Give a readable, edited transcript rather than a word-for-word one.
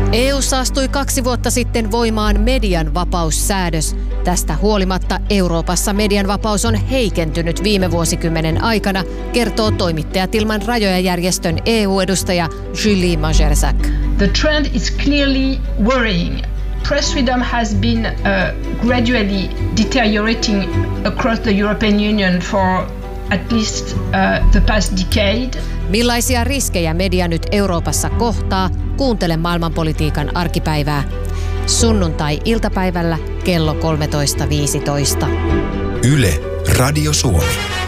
EU:ssa astui 2 vuotta sitten voimaan median vapaussäädös. Tästä huolimatta Euroopassa median vapaus on heikentynyt viime vuosikymmenen aikana, kertoo Toimittajat ilman rajoja -järjestön EU-edustaja Julie Majerczak. The trend is clearly worrying. Press freedom has been gradually deteriorating across the European Union for at least the past decade. Millaisia riskejä media nyt Euroopassa kohtaa? Kuuntele maailmanpolitiikan arkipäivää. Sunnuntai-iltapäivällä kello 13.15. Yle, Radio Suomi.